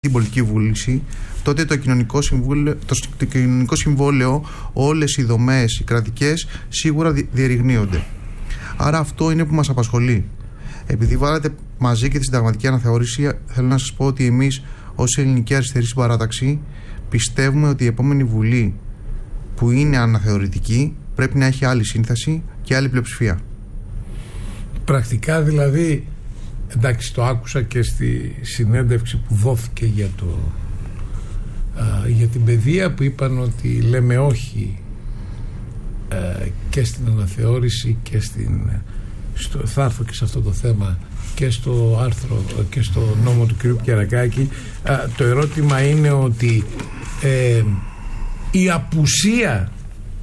την πολιτική βούληση, τότε το κοινωνικό συμβόλαιο, όλες οι δομές, οι κρατικές, σίγουρα διερριγνύονται. Άρα αυτό είναι που μας απασχολεί. Επειδή βάλατε μαζί και τη συνταγματική αναθεώρηση, θέλω να σας πω ότι εμείς ως Ελληνική Αριστερή Συμπαράταξη πιστεύουμε ότι η επόμενη Βουλή, που είναι αναθεωρητική, πρέπει να έχει άλλη σύνθεση και άλλη πλειοψηφία. Πρακτικά δηλαδή, εντάξει, το άκουσα και στη συνέντευξη που δόθηκε για την παιδεία, που είπαν ότι λέμε όχι και στην αναθεώρηση και θα έρθω και σε αυτό το θέμα και στο άρθρο και στο νόμο του κ. Πιερακάκη. Το ερώτημα είναι ότι η απουσία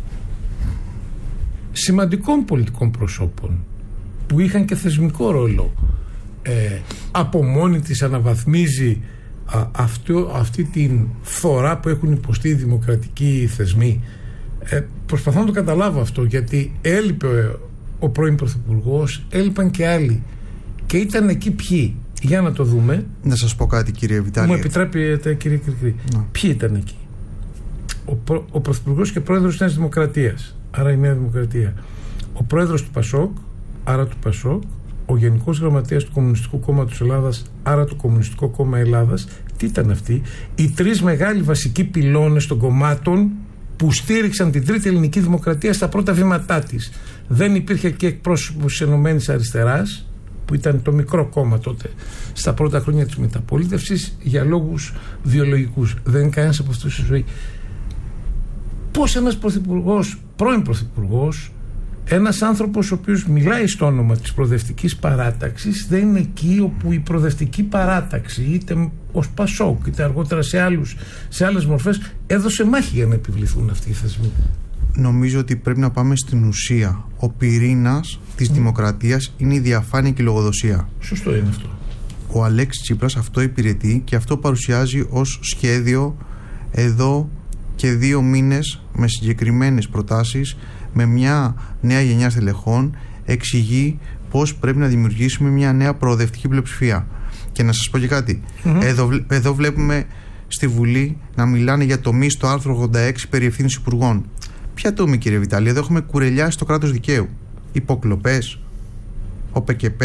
σημαντικών πολιτικών προσώπων που είχαν και θεσμικό ρόλο από μόνη της αναβαθμίζει αυτή την φθορά που έχουν υποστεί οι δημοκρατικοί θεσμοί. Προσπαθώ να το καταλάβω αυτό, γιατί έλειπε ο πρώην Πρωθυπουργός, έλειπαν και άλλοι, και ήταν εκεί ποιοι? Για να το δούμε. Να σας πω κάτι, κύριε Βιτάλη. Μου επιτρέπετε, κύριε Κρικρή? Ποιοι ήταν εκεί? Ο Πρωθυπουργός και Πρόεδρος της Νέας Δημοκρατίας, άρα η Νέα Δημοκρατία. Ο Πρόεδρος του ΠΑΣΟΚ, άρα του ΠΑΣΟΚ. Ο Γενικός Γραμματέας του Κομμουνιστικού Κόμματος Ελλάδας, άρα του Κομμουνιστικού Κόμμα Ελλάδας. Τι ήταν αυτοί? Οι τρεις μεγάλοι βασικοί πυλώνες των κομμάτων που στήριξαν την Τρίτη Ελληνική Δημοκρατία στα πρώτα βήματά της. Δεν υπήρχε και εκπρόσωπος της Ενωμένης Αριστεράς, που ήταν το μικρό κόμμα τότε στα πρώτα χρόνια της μεταπολίτευσης, για λόγους βιολογικούς. Δεν είναι κανένας από αυτούς στη ζωή. Πώς ένας πρωθυπουργός, πρώην πρωθυπουργός, ένας άνθρωπος ο οποίος μιλάει στο όνομα της προοδευτικής παράταξης, δεν είναι εκεί όπου η προοδευτική παράταξη, είτε ως ΠΑΣΟΚ είτε αργότερα σε άλλες μορφές, έδωσε μάχη για να επιβληθούν αυτοί οι θεσμοί? Νομίζω ότι πρέπει να πάμε στην ουσία. Ο πυρήνας της δημοκρατίας είναι η διαφάνεια και η λογοδοσία. Σωστό είναι αυτό. Ο Αλέξης Τσίπρας αυτό υπηρετεί και αυτό παρουσιάζει ως σχέδιο εδώ και 2 μήνες, με συγκεκριμένες προτάσεις, με μια νέα γενιά στελεχών, εξηγεί πώς πρέπει να δημιουργήσουμε μια νέα προοδευτική πλειοψηφία. Και να σας πω και κάτι. Εδώ βλέπουμε στη Βουλή να μιλάνε για τομείς στο άρθρο 86 περί ευθύνης υπουργών. Ποια τομή, κύριε Βιτάλη? Εδώ έχουμε κουρελιάσει το κράτος δικαίου. Υποκλοπές, ο ΠΚΠ.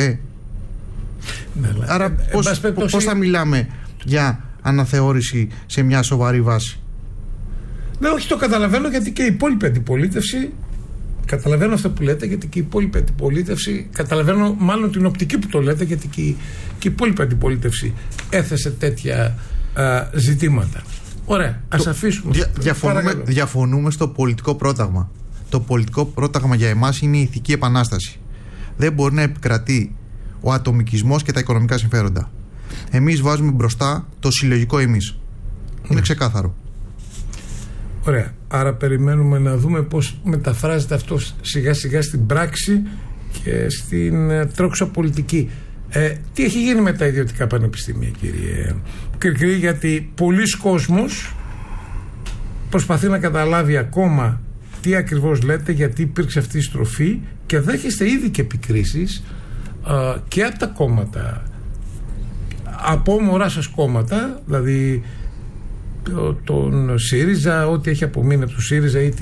Άρα πώς θα μιλάμε για αναθεώρηση σε μια σοβαρή βάση? Ναι, όχι, το καταλαβαίνω, γιατί και η υπόλοιπη αντιπολίτευση, καταλαβαίνω αυτό που λέτε, γιατί και η υπόλοιπη αντιπολίτευση, καταλαβαίνω μάλλον την οπτική που το λέτε, γιατί και η υπόλοιπη αντιπολίτευση έθεσε τέτοια ζητήματα. Ωραία, ας αφήσουμε. Διαφωνούμε στο πολιτικό πρόταγμα. Το πολιτικό πρόταγμα για εμάς είναι η ηθική επανάσταση. Δεν μπορεί να επικρατεί ο ατομικισμός και τα οικονομικά συμφέροντα. Εμείς βάζουμε μπροστά το συλλογικό εμείς. Είναι ξεκάθαρο. Ωραία. Άρα περιμένουμε να δούμε πώς μεταφράζεται αυτό σιγά σιγά στην πράξη και στην τρόξα πολιτική. Τι έχει γίνει με τα ιδιωτικά πανεπιστήμια, κύριε Κρικρή? Γιατί πολλοί κόσμος προσπαθεί να καταλάβει ακόμα τι ακριβώς λέτε, γιατί υπήρξε αυτή η στροφή, και δέχεστε ήδη και επικρίσεις και από τα κόμματα, από όμορά σας κόμματα, δηλαδή τον ΣΥΡΙΖΑ, ό,τι έχει απομείνει από το ΣΥΡΙΖΑ, ή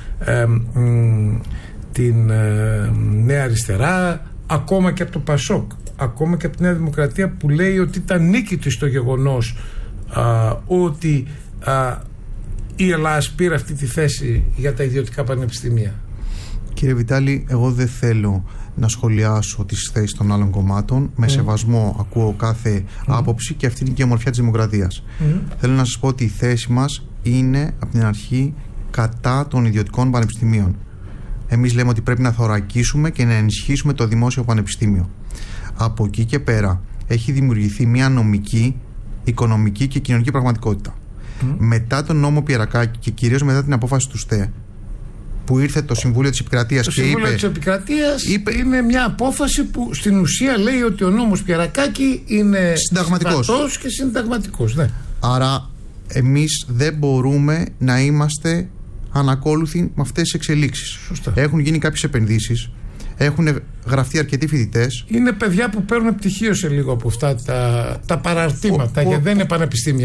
την Νέα Αριστερά, ακόμα και από το ΠΑΣΟΚ, ακόμα και από τη Νέα Δημοκρατία, που λέει ότι ήταν νίκη της το γεγονός ότι η Ελλάδα πήρε αυτή τη θέση για τα ιδιωτικά πανεπιστήμια. Κύριε Βιτάλη, εγώ δεν θέλω να σχολιάσω τις θέσεις των άλλων κομμάτων. Με σεβασμό ακούω κάθε άποψη, και αυτή είναι και η ομορφιά της δημοκρατίας. Θέλω να σας πω ότι η θέση μας είναι από την αρχή κατά των ιδιωτικών πανεπιστημίων. Εμείς λέμε ότι πρέπει να θωρακίσουμε και να ενισχύσουμε το δημόσιο πανεπιστήμιο. Από εκεί και πέρα έχει δημιουργηθεί μια νομική, οικονομική και κοινωνική πραγματικότητα. Μετά τον νόμο Πιερακάκη και κυρίως μετά την απόφαση του ΣΤΕ, που ήρθε το Συμβούλιο της Επικρατείας και είπε... Το Συμβούλιο της Επικρατείας είναι μια απόφαση που στην ουσία λέει ότι ο νόμος Πιερακάκη είναι συνταγματικός και συνταγματικός. Ναι. Άρα εμείς δεν μπορούμε να είμαστε ανακόλουθοι με αυτές τις εξελίξεις. Σωστά. Έχουν γίνει κάποιες επενδύσεις, έχουν γραφτεί αρκετοί φοιτητές. Είναι παιδιά που παίρνουν πτυχίο σε λίγο από αυτά τα παραρτήματα, γιατί δεν είναι πανεπιστήμια.